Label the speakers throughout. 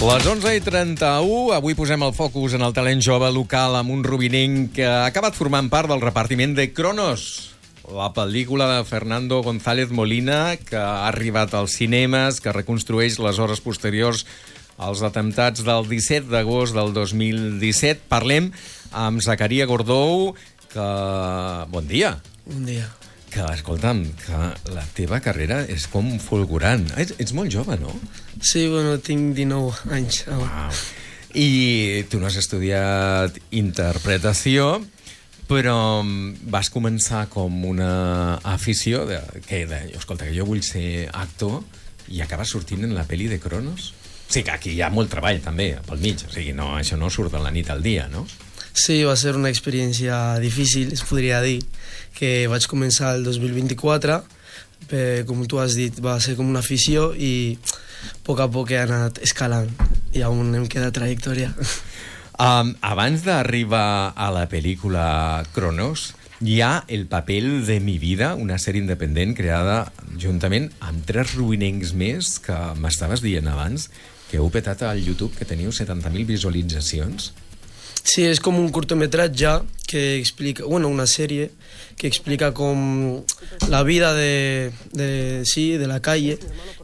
Speaker 1: Les 11:31, avui posem el focus en el talent jove local amb un rubinenc que ha acabat formant part del repartiment de Cronos, la pel·lícula de Fernando González Molina, que ha arribat als cinemes, que reconstrueix les hores posteriors als atemptats del 17 d'agost del 2017. Parlem amb Zacaria Gordou, que... Bon dia.
Speaker 2: Bon dia.
Speaker 1: Que, escolta'm, que la teva carrera és com fulgurant. Ets molt jove, no?
Speaker 2: Sí, bueno, tinc 19 anys.
Speaker 1: Wow. I tu no has estudiat interpretació, però vas començar com una afició escolta, que jo vull ser actor, i acabes sortint en la pel·li de Cronos? O sigui, que aquí hi ha molt treball, també, pel mig. O sigui, no, això no surt de la nit al dia, no?
Speaker 2: Sí, va ser una experiència difícil, es podria dir, que vaig començar el 2024, com tu has dit, va ser com una afició i a poc he anat escalant i aún em queda trajectòria.
Speaker 1: Abans d'arribar a la pel·lícula Cronos, hi ha El papel de mi vida, una sèrie independent creada juntament amb 3 rubinencs més, que m'estaves dient abans, que heu petat al YouTube, que teniu 70.000 visualitzacions.
Speaker 2: Sí, és com un curtometratge que explica, bueno, una sèrie que explica com la vida de la calle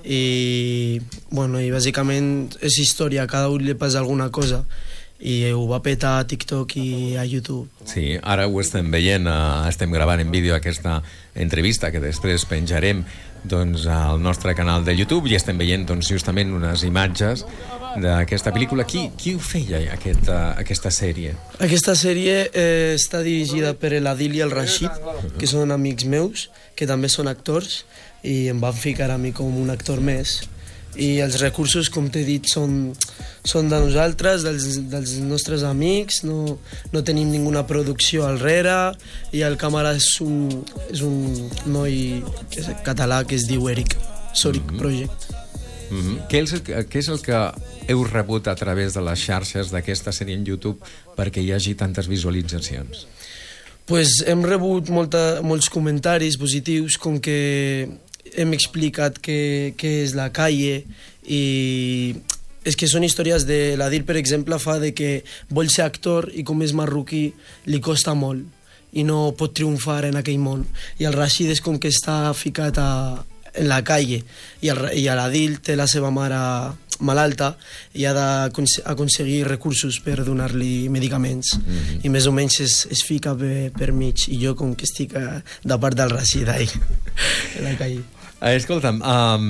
Speaker 2: i, bueno, i bàsicament és història, a cada un li passa alguna cosa i ho va petar a TikTok i a YouTube.
Speaker 1: Sí, ara ho estem veient, estem gravant en vídeo aquesta entrevista que després penjarem doncs, al nostre canal de YouTube i estem veient doncs, justament unes imatges d'aquesta pel·lícula. Qui ho feia, aquesta sèrie?
Speaker 2: Aquesta sèrie està dirigida per l'Adil i el Rashid, que són amics meus, que també són actors, i em van ficar a mi com un actor més. I els recursos, com t'he dit, són de nosaltres, dels nostres amics, no tenim ninguna producció al darrere, i el càmera és un noi català que es diu Eric, Soric Project.
Speaker 1: Què és el que heu rebut a través de les xarxes d'aquesta sèrie en YouTube perquè hi hagi tantes visualitzacions?
Speaker 2: Pues hem rebut molts comentaris positius, com que hem explicat què és la calle, i és que són històries de l'Adil, per exemple, fa de que vol ser actor i com és marroquí li costa molt i no pot triomfar en aquell món, i el Rashid és com que està ficat en la calle i l'Adil té la seva mare malalta i ha d'aconseguir recursos per donar-li medicaments i més o menys es fica per mig, i jo com que estic de part del Rashid ahí en la calle.
Speaker 1: Escolta'm,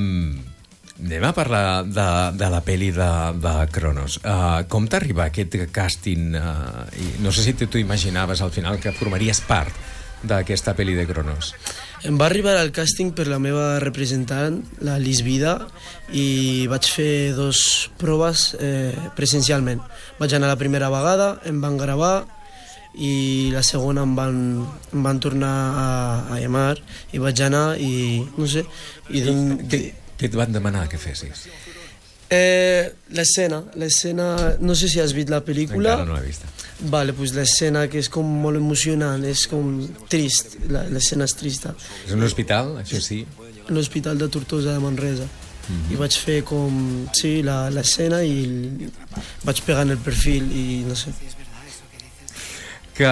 Speaker 1: anem a parlar de la pel·li de Cronos. Com t'arriba aquest càsting? No sé si tu imaginaves al final que formaries part d'aquesta pel·li de Cronos.
Speaker 2: Em va arribar al càsting per la meva representant, la Liz Vida, i vaig fer 2 proves presencialment. Vaig anar la primera vegada, em van gravar, i la segona em van tornar a llamar i vaig anar i no sé...
Speaker 1: Què et van demanar que fessis?
Speaker 2: L'escena, no sé si has vist la pel·lícula.
Speaker 1: Encara no l'he vista.
Speaker 2: Vale, pues l'escena que és com molt emocionant, és com trist, l'escena és trista.
Speaker 1: És un hospital, això sí?
Speaker 2: L'Hospital de Tortosa de Manresa. I vaig fer com, sí, l'escena i vaig pegar en el perfil i no sé.
Speaker 1: Que,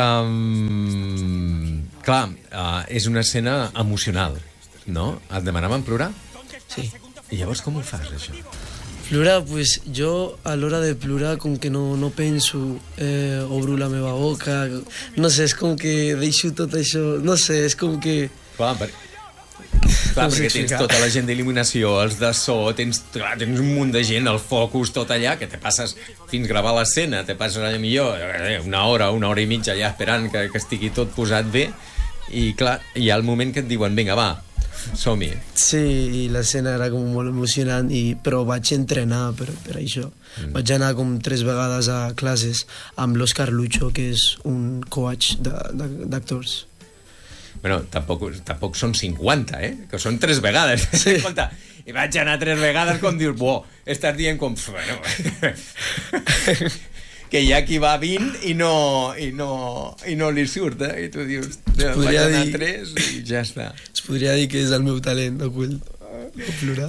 Speaker 1: clar, és una escena emocional, no? Et demanaven plorar?
Speaker 2: Sí.
Speaker 1: I llavors com ho fas, això?
Speaker 2: Plorar, pues jo a l'hora de plorar com que no penso, obro la meva boca, no sé, és com que deixo tot això, no sé, és com que...
Speaker 1: Clar, perquè tens tota la gent d'il·luminació, els de so, tens un munt de gent, el focus, tot allà, que te passes fins gravar l'escena, te passes allà millor una hora i mitja allà esperant que estigui tot posat bé, i clar, hi ha el moment que et diuen, vinga, va, som-hi.
Speaker 2: Sí, i l'escena era com molt emocionant, però vaig entrenar per això. Vaig anar com 3 vegades a classes amb l'Òscar Lucho, que és un coach d'actors.
Speaker 1: Bueno, tampoc són 50, que són 3 vegades. Sí. Escolta, i vaig anar 3 vegades com dius, estàs dient com... Bueno, que hi ha qui va a 20 i no li surt, i tu dius, vaig anar 3 i ja està.
Speaker 2: Es podria dir que és el meu talent ocult. plorar.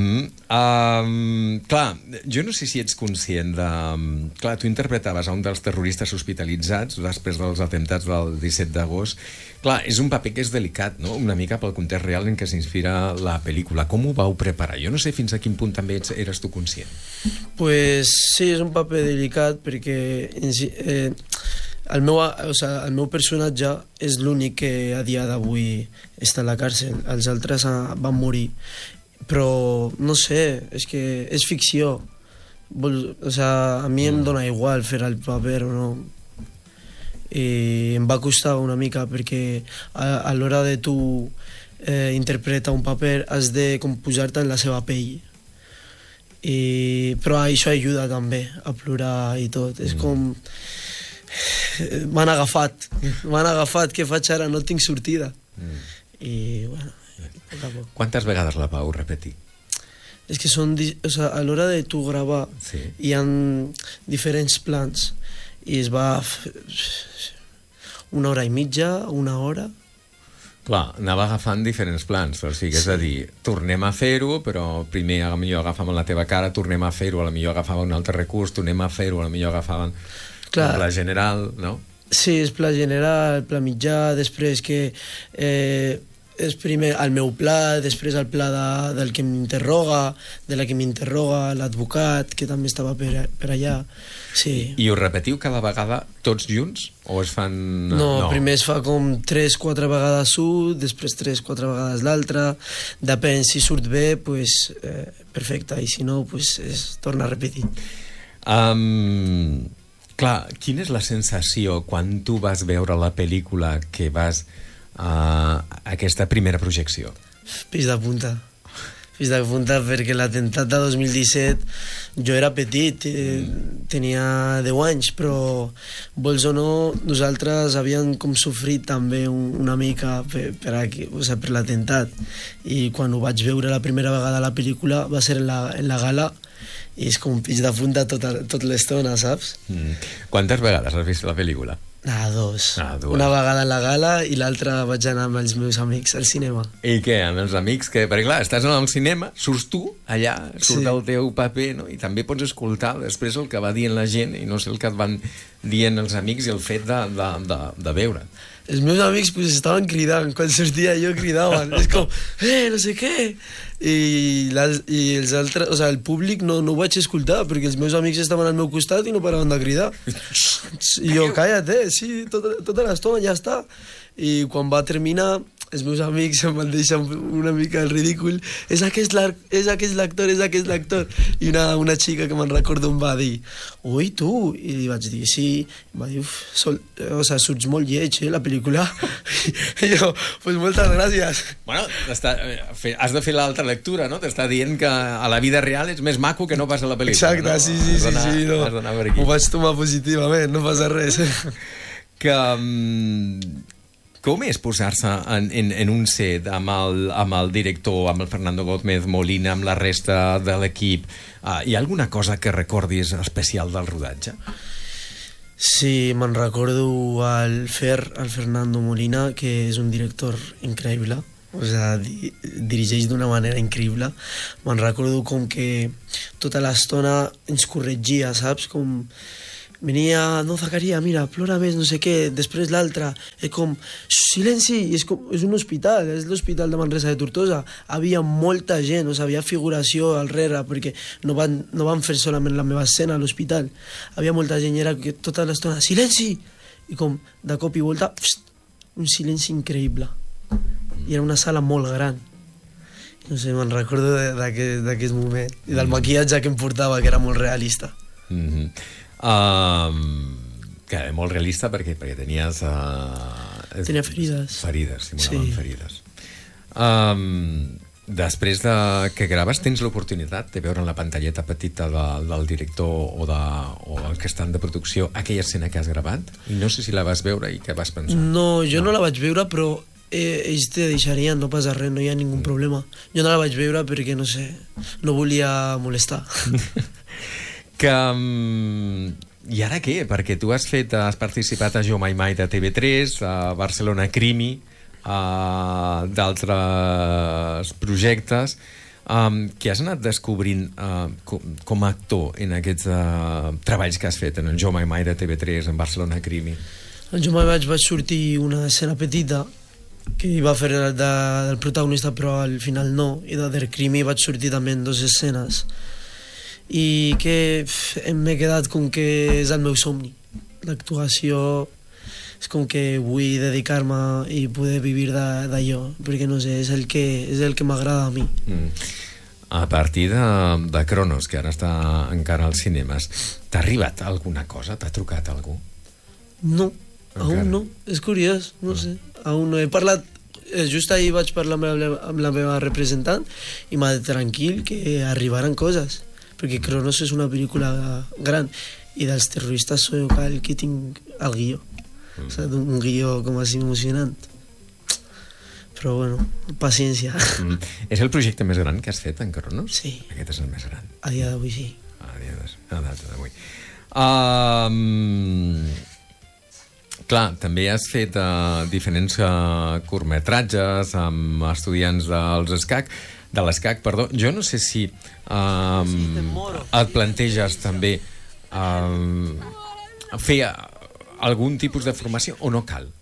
Speaker 1: Clar, jo no sé si ets conscient de... Clar, tu interpretaves a un dels terroristes hospitalitzats després dels atemptats del 17 d'agost. Clar, és un paper que és delicat, no? Una mica pel context real en què s'inspira la pel·lícula. Com ho vau preparar? Jo no sé fins a quin punt també eres tu conscient.
Speaker 2: Pues sí, és un paper delicat perquè el meu personatge és l'únic que a dia d'avui està a la càrcel. Els altres van morir. Però, no sé, és que és ficció. A mi em dona igual fer el paper o no. I em va costar una mica perquè a l'hora de tu interpretar un paper has de posar-te en la seva pell. Però això ajuda també a plorar i tot. És com... M'han agafat, què faig ara? No tinc sortida. I, bueno, poc a poc.
Speaker 1: Quantes vegades la vau repetir?
Speaker 2: És que a l'hora de tu gravar hi ha diferents plans i es va 1 hora i mitja, 1 hora.
Speaker 1: Clar, anava agafant diferents plans, o sigui, és a dir, tornem a fer-ho, però primer millor agafàvem la teva cara, tornem a fer-ho, potser agafàvem un altre recurs, tornem a fer-ho, potser agafàvem el pla general, no?
Speaker 2: Sí, és pla general, pla mitjà, després que és primer el meu pla, després el pla del que m'interroga, de la que m'interroga, l'advocat, que també estava per allà. Sí.
Speaker 1: I ho repetiu cada vegada tots junts? O es fan...
Speaker 2: No, primer es fa com 3-4 vegades un, després 3-4 vegades l'altre. Depèn, si surt bé, pues, perfecte, i si no, pues, es torna a repetir.
Speaker 1: Clar, quina és la sensació quan tu vas veure la pel·lícula que vas a aquesta primera projecció?
Speaker 2: Pis de punta. Pis de punta perquè l'atemptat de 2017 jo era petit, tenia 10 anys, però vols o no, nosaltres havíem com sofrit també una mica per l'atemptat, i quan ho vaig veure la primera vegada a la pel·lícula va ser en la gala, i és com pis de punta tota l'estona, saps?
Speaker 1: Quantes vegades has vist la pel·lícula?
Speaker 2: Dos. Una vegada a la gala i l'altra vaig anar amb els meus amics al cinema.
Speaker 1: I què, amb els amics? Perquè clar, estàs al cinema, surts tu allà, surt el teu paper, no? I també pots escoltar després el que va dient la gent i no sé el que et van dient els amics i el fet de veure.
Speaker 2: Els meus amics pues, estaven cridant, quan sortia jo cridaven, és com, no sé què, i els altres, el públic no ho vaig escoltar, perquè els meus amics estaven al meu costat i no paraven de cridar. I jo, calla't, sí, tota l'estona ja està. I quan va terminar, els meus amics em van deixar una mica el ridícul. És aquest l'actor. I una xica que me'n recordo em va dir, ui, tu? I li vaig dir, sí. Em va dir, surts molt lleig, la pel·lícula. I jo, pues moltes gràcies.
Speaker 1: Bueno, has de fer l'altra lectura, no? T'està dient que a la vida real ets més maco que no pas a la pel·lícula.
Speaker 2: Exacte, no? Sí. No. Ho vaig tomar positivament, no passa res.
Speaker 1: Com és posar-se en un set amb el director, amb el Fernando Gómez Molina, amb la resta de l'equip? Hi ha alguna cosa que recordis especial del rodatge?
Speaker 2: Sí, me'n recordo el Fernando Molina, que és un director increïble, dirigeix d'una manera increïble. Me'n recordo com que tota l'estona ens corregia, saps? Com venia, no, Zacaria, mira, plora més, no sé què, després l'altre, és com, silenci, és un hospital, és l'hospital de Manresa de Tortosa, havia molta gent, havia figuració al rere, perquè no van fer solament la meva escena a l'hospital, havia molta gent, i era tota l'estona, silenci, i com, de cop i volta, un silenci increïble, i era una sala molt gran, no sé, me'n recordo d'aquest moment, i del maquillatge que em portava, que era molt realista.
Speaker 1: Que era molt realista perquè tenies...
Speaker 2: Tenia ferides.
Speaker 1: Simulaven ferides. Després que graves, tens l'oportunitat de veure en la pantalleta petita del director o el que estan de producció aquella escena que has gravat? I no sé si la vas veure i què vas pensar.
Speaker 2: No, jo no la vaig veure, però ells te deixarien, no passa res, no hi ha ningú problema. Jo no la vaig veure perquè, no sé, no volia molestar.
Speaker 1: I ara què? Perquè tu has participat a Jo Mai Mai de TV3, a Barcelona Crimi, d'altres projectes. Què has anat descobrint com a actor en aquests treballs que has fet en el Jo Mai Mai de TV3, en Barcelona Crimi?
Speaker 2: En Jo Mai Mai vaig sortir una escena petita que hi va fer del protagonista, però al final no, i de Crimi vaig sortir també en 2 escenes, i que m'he quedat com que és el meu somni. L'actuació és com que vull dedicar-me i poder vivir d'allò, perquè no sé, és el que m'agrada a mi.
Speaker 1: A partir de Cronos, que ara està encara als cinemes, t'ha arribat alguna cosa? T'ha trucat algú?
Speaker 2: No, aún no. És curiós, no sé. Aún no he parlat. Just ahir vaig parlar amb la meva representant i m'ha dit tranquil que arribaran coses, perquè Cronos és una pel·lícula gran i dels terroristes soy el que tinc el guió. O sigui, un guió com així emocionant. Però bueno, paciència.
Speaker 1: És el projecte més gran que has fet en Cronos?
Speaker 2: Sí.
Speaker 1: Aquest és el més gran.
Speaker 2: A dia d'avui sí.
Speaker 1: A data d'avui. Clar, també has fet diferents curtmetratges amb estudiants de l'ESCAC, perdó. Jo no sé si et planteges també fer algun tipus de formació o no cal?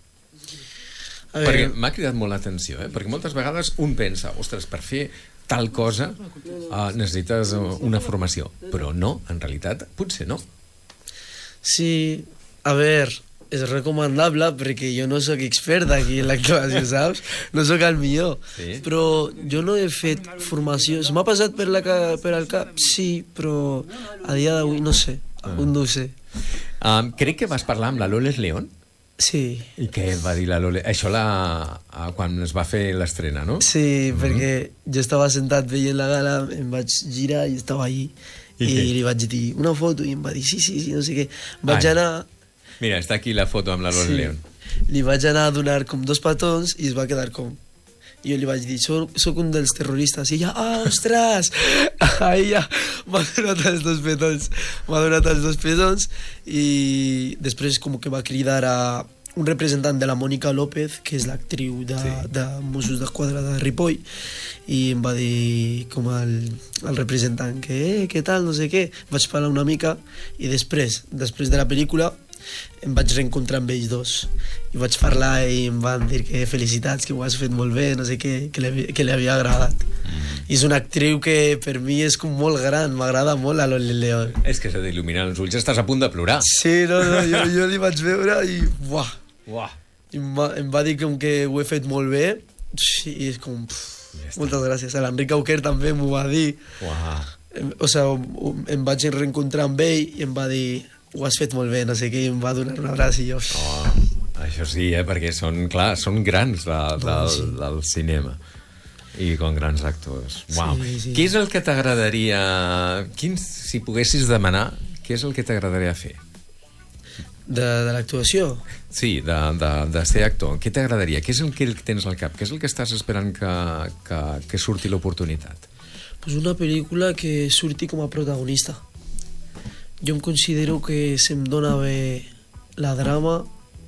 Speaker 1: Perquè m'ha cridat molt l'atenció, perquè moltes vegades un pensa, ostres, per fer tal cosa necessites una formació, però no, en realitat potser no.
Speaker 2: Sí, a veure, és recomanable perquè jo no sóc expert aquí en l'actuació, saps? No sóc el millor, però jo no he fet formació. Se m'ha passat per al cap, sí, però a dia d'avui no sé, no ho sé.
Speaker 1: Crec que vas parlar amb la Loles León.
Speaker 2: Sí.
Speaker 1: I què et va dir la Loles? Això quan es va fer l'estrena, no?
Speaker 2: Sí, perquè jo estava sentat veient la gala, em vaig girar i estava allí, i li vaig dir una foto i em va dir sí, no sé què. Vaig anar...
Speaker 1: Mira, està aquí la foto amb la Loles León.
Speaker 2: Li vaig anar a donar com 2 petons i es va quedar com... I jo li vaig dir, soc un dels terroristes. I ella, ostres! Ella m'ha donat els 2 petons. M'ha donat els 2 petons i després com que va cridar a un representant de la Mònica López, que és l'actriu de Mossos d'Esquadra de Ripoll, i em va dir com el representant que, què tal, no sé què. Vaig parlar una mica i després de la pel·lícula em vaig reencontrar amb ells 2 i vaig parlar i em van dir que felicitats, que ho has fet molt bé, no sé què, que li havia agradat. I és una actriu que per mi és com molt gran, m'agrada molt a Loles León.
Speaker 1: És que s'ha d'il·luminar els ulls, estàs a punt de plorar.
Speaker 2: Sí, jo li vaig veure i buah. I em va dir com que ho he fet molt bé. Sí, és com... moltes gràcies. L'Enric Auquer també m'ho va dir. O sigui, em vaig reencontrar amb ell i em va dir ho has fet molt bé, no sé què, em va donar un abraç i jo...
Speaker 1: això sí, perquè són grans del cinema i com grans actors. Sí. Què és el que t'agradaria... Si poguessis demanar, què és el que t'agradaria fer?
Speaker 2: De l'actuació?
Speaker 1: Sí, de ser actor. Què t'agradaria? Què és el que tens al cap? Què és el que estàs esperant que surti l'oportunitat?
Speaker 2: Pues una pel·lícula que surti com a protagonista. Jo em considero que se'm dona bé la drama,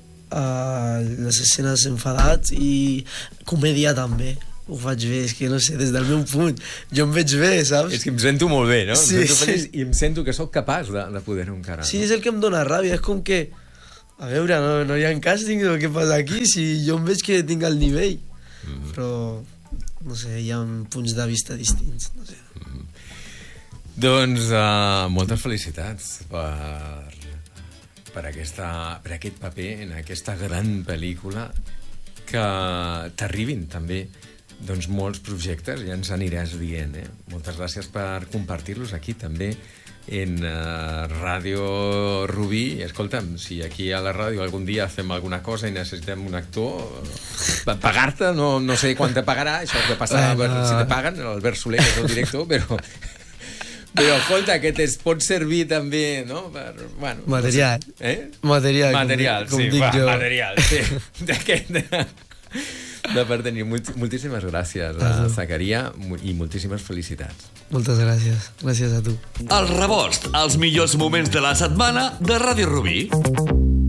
Speaker 2: les escenes enfadats i comèdia també. Ho faig bé, és que no sé, des del meu punt. Jo em veig bé, saps?
Speaker 1: És que em sento molt bé, no?
Speaker 2: Sí.
Speaker 1: I em sento que sóc capaç de poder-ho encarar.
Speaker 2: Sí, és el que em dona ràbia, és com que... A veure, no hi ha càsting, què passa aquí? Si jo em veig que tinc el nivell. Però, no sé, hi ha punts de vista distints, no sé.
Speaker 1: Doncs moltes felicitats per aquest paper en aquesta gran pel·lícula, que t'arribin també doncs molts projectes, ja ens aniràs dient, Moltes gràcies per compartir-los aquí també en Ràdio Rubí. I escolta'm, si aquí a la ràdio algun dia fem alguna cosa i necessitem un actor, pagar-te, no sé quan te pagarà, això has de passar a veure si te paguen, l'Albert Soler, que és el director, però escolta, que es pot servir també, no?
Speaker 2: Material.
Speaker 1: Material,
Speaker 2: com dic jo.
Speaker 1: Material, sí. De part tenir. Moltíssimes gràcies, Zacaria, i moltíssimes felicitats.
Speaker 2: Moltes gràcies. Gràcies a tu.
Speaker 3: El Rebost, els millors moments de la setmana de Ràdio Rubí.